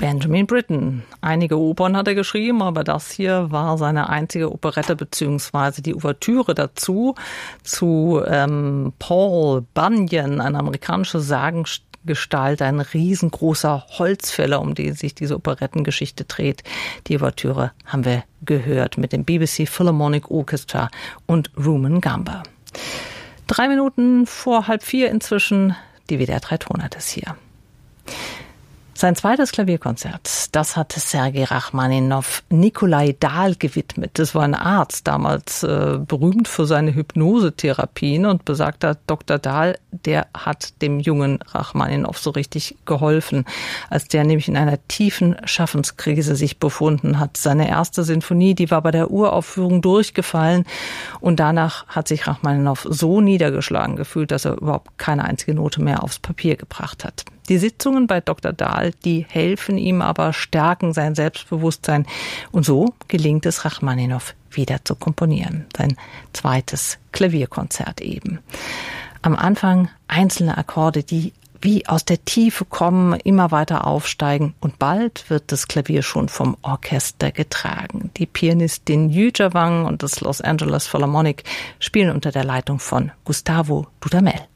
Benjamin Britten. Einige Opern hat er geschrieben, aber das hier war seine einzige Operette beziehungsweise die Ouvertüre dazu zu Paul Bunyan, eine amerikanische Sagengestalt, ein riesengroßer Holzfäller, um den sich diese Operettengeschichte dreht. Die Ouvertüre haben wir gehört mit dem BBC Philharmonic Orchestra und Rumon Gamba. 3 Minuten vor 3:30 inzwischen, die WDR 3 Tonart ist hier. Sein zweites Klavierkonzert, das hat Sergei Rachmaninow Nikolai Dahl gewidmet. Das war ein Arzt, damals berühmt für seine Hypnosetherapien, und besagter Dr. Dahl, der hat dem jungen Rachmaninow so richtig geholfen, als der nämlich in einer tiefen Schaffenskrise sich befunden hat. Seine erste Sinfonie, die war bei der Uraufführung durchgefallen, und danach hat sich Rachmaninow so niedergeschlagen gefühlt, dass er überhaupt keine einzige Note mehr aufs Papier gebracht hat. Die Sitzungen bei Dr. Dahl, die helfen ihm aber, stärken sein Selbstbewusstsein. Und so gelingt es Rachmaninow wieder zu komponieren. Sein zweites Klavierkonzert eben. Am Anfang einzelne Akkorde, die wie aus der Tiefe kommen, immer weiter aufsteigen. Und bald wird das Klavier schon vom Orchester getragen. Die Pianistin Yuja Wang und das Los Angeles Philharmonic spielen unter der Leitung von Gustavo Dudamel.